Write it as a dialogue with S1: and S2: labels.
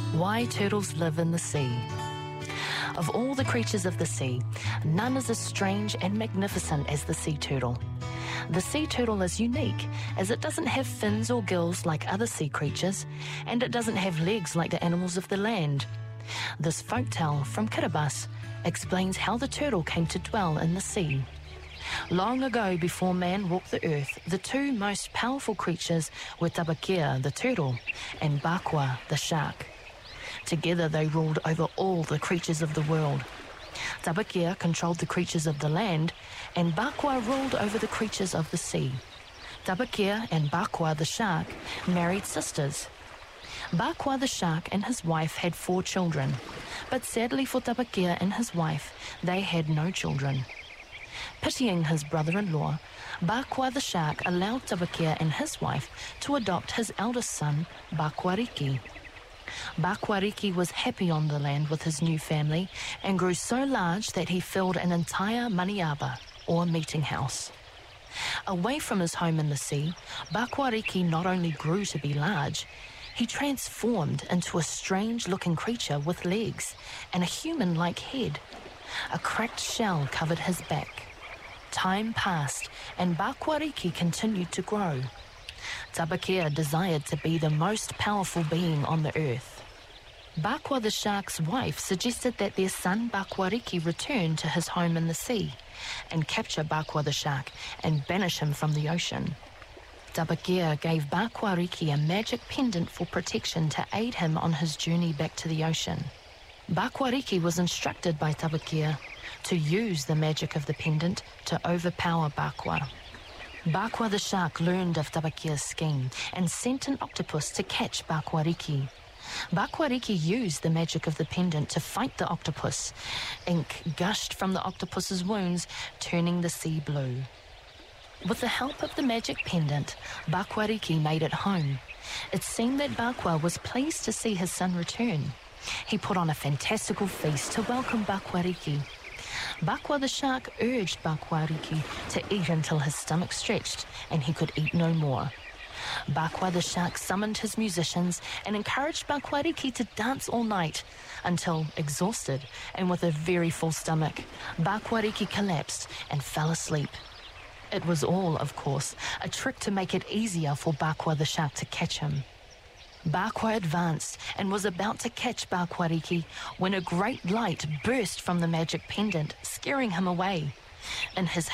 S1: Why turtles live in the sea. Of all the creatures of the sea, none is as strange and magnificent as the sea turtle. The sea turtle is unique as it doesn't have fins or gills like other sea creatures, and it doesn't have legs like the animals of the land. This folktale from Kiribati explains how the turtle came to dwell in the sea. Long ago, before man walked the earth, the two most powerful creatures were Tabakia, the turtle, and Bakwa, the shark. Together they ruled over all the creatures of the world. Tabakia controlled the creatures of the land, and Bakwa ruled over the creatures of the sea. Tabakia and Bakwa the shark married sisters. Bakwa the shark and his wife had 4 children, but sadly for Tabakia and his wife, they had no children. Pitying his brother-in-law, Bakwa the shark allowed Tabakia and his wife to adopt his eldest son, Bakwariki. Bakwariki was happy on the land with his new family and grew so large that he filled an entire maniaba, or meeting house. Away from his home in the sea, Bakwariki not only grew to be large, he transformed into a strange-looking creature with legs and a human-like head. A cracked shell covered his back. Time passed, and Bakwariki continued to grow. Tabakia desired to be the most powerful being on the earth. Bakwa the shark's wife suggested that their son Bakwariki return to his home in the sea and capture Bakwa the shark and banish him from the ocean. Tabakia gave Bakwariki a magic pendant for protection to aid him on his journey back to the ocean. Bakwariki was instructed by Tabakia to use the magic of the pendant to overpower Bakwa. Bakwa the shark learned of Tabakia's scheme and sent an octopus to catch Bakwariki. Bakwariki used the magic of the pendant to fight the octopus. Ink gushed from the octopus's wounds, turning the sea blue. With the help of the magic pendant, Bakwariki made it home. It seemed that Bakwa was pleased to see his son return. He put on a fantastical feast to welcome Bakwariki. Bakwa the shark urged Bakwariki to eat until his stomach stretched and he could eat no more. Bakwa the shark summoned his musicians and encouraged Bakwariki to dance all night until, exhausted and with a very full stomach, Bakwariki collapsed and fell asleep. It was all, of course, a trick to make it easier for Bakwa the shark to catch him. Bakwa advanced and was about to catch Bakwariki when a great light burst from the magic pendant, scaring him away. In his